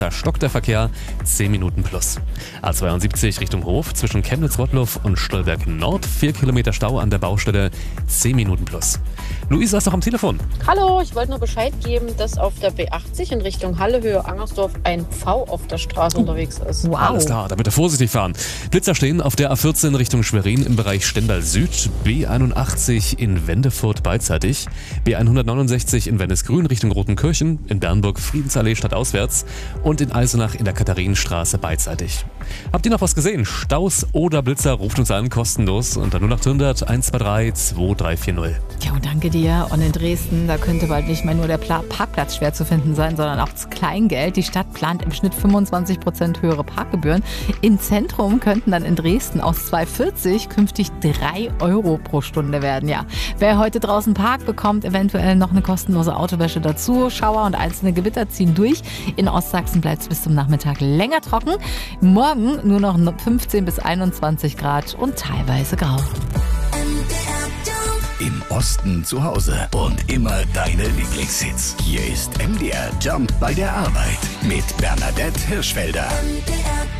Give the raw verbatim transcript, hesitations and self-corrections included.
Da stockt der Verkehr zehn Minuten plus. A zweiundsiebzig Richtung Hof zwischen Chemnitz-Rottluff und Stolberg Nord. vier Kilometer Stau an der Baustelle, zehn Minuten plus. Luisa ist noch am Telefon. Hallo, ich wollte nur Bescheid geben, dass auf der B achtzig in Richtung Halle, Höhe Angersdorf ein V auf der Straße oh. unterwegs ist. Wow. Alles klar, da bitte vorsichtig fahren. Blitzer stehen auf der A vierzehn Richtung Schwerin im Bereich Stendal Süd, B einundachtzig in Wendefurt beidseitig, B hundertneunundsechzig in Wennesgrün Richtung Rotenkirchen, in Bernburg Friedensallee stadtauswärts und in Eisenach in der Katharinenstraße beidseitig. Habt ihr noch was gesehen? Staus oder Blitzer, ruft uns an, kostenlos unter null acht hundert eins zwei drei zwei drei vier null. Ja, und danke dir. Und in Dresden, da könnte bald nicht mehr nur der Pla- Parkplatz schwer zu finden sein, sondern auch das Kleingeld. Die Stadt plant im Schnitt fünfundzwanzig Prozent höhere Parkgebühren. Im Zentrum könnten dann in Dresden aus zwei vierzig künftig drei Euro pro Stunde werden. Ja, wer heute draußen parkt, bekommt eventuell noch eine kostenlose Autowäsche dazu. Schauer und einzelne Gewitter ziehen durch. In Ostsachsen bleibt es bis zum Nachmittag länger trocken. Morgen nur noch fünfzehn bis einundzwanzig Grad und teilweise grau. Im Osten zu Hause und immer deine Lieblingshits. Hier ist M D R Jump bei der Arbeit mit Bernadette Hirschfelder.